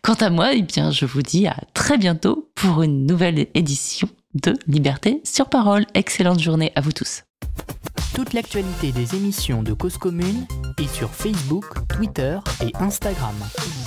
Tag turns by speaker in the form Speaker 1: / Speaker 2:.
Speaker 1: Quant à moi, eh bien, je vous dis à très bientôt pour une nouvelle édition de Liberté sur Parole. Excellente journée à vous tous.
Speaker 2: Toute l'actualité des émissions de Cause Commune est sur Facebook, Twitter et Instagram.